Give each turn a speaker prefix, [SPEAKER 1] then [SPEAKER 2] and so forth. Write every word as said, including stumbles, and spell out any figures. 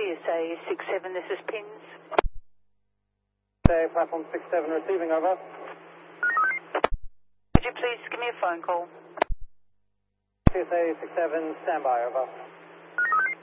[SPEAKER 1] C S A six seven, this is Pins.
[SPEAKER 2] Say platform six seven receiving, over.
[SPEAKER 1] Could you please give me a phone call?
[SPEAKER 2] C S A six seven, standby, over.